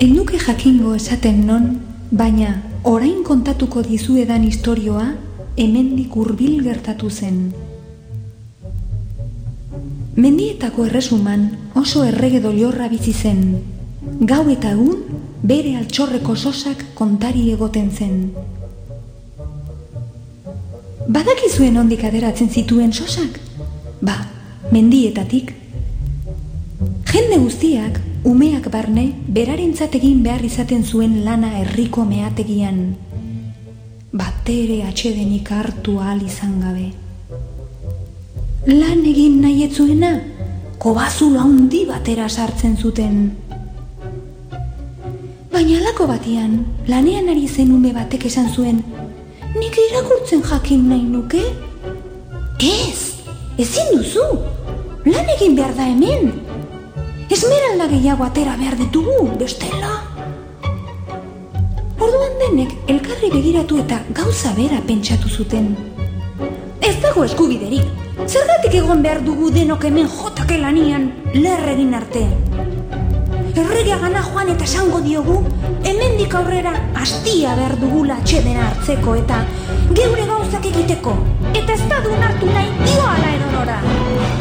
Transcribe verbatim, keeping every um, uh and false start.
Enduke jakingo esaten non, baina orain kontatuko dizuedan istorioa hemendik hurbil gertatu zen. Mendietako erresuman oso errege doilorra bizi zen. Gau eta egun bere altxorreko sosak kontari egoten zen. Badakizuen ondik ateratzen zituen sosak? Ba, mendietatik. Jende guztiak, umeak barne, berarentzat egin behar izaten zuen lana herriko meategian. Batere atsedenik hartu ahal izan gabe. Lan egin nahi ez zuena, kobazula handi batera sartzen zuten. Baina halako batean, lanean ari zen ume batek esan zuen, nik irakurtzen jakin nahi nuke? Ez, ezin duzu, lan egin behar da hemen. Esmeralda gehiago atera behar ditugu, bestela. Orduan denek elkarri begiratu eta gauza bera pentsatu zuten. Ez dago eskubiderik, zergatik egon behar dugu denok hemen jotake lanian lerre egin arte. Erregea gana joan eta esango diogu, hemendik aurrera hastia behar dugula atsedena hartzeko eta geure gauzak egiteko, eta ez da duen hartu nahi dio ala edonora.